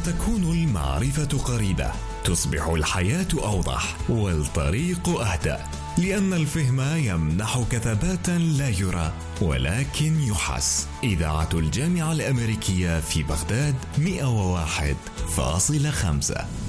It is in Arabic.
فتكون المعرفة قريبة، تصبح الحياة أوضح والطريق أهدى، لأن الفهم يمنحك ثباتا لا يرى ولكن يحس. إذاعة الجامعة الأمريكية في بغداد 101.5.